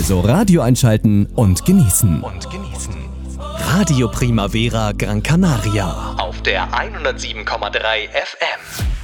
Also Radio einschalten und genießen. Radio Primavera Gran Canaria auf der 107,3 FM.